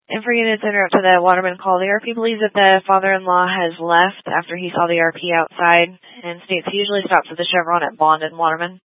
And for units to interrupt to the Waterman call, the RP believes that the father-in-law has left after he saw the RP outside and states he usually stops at the Chevron at Bond and Waterman.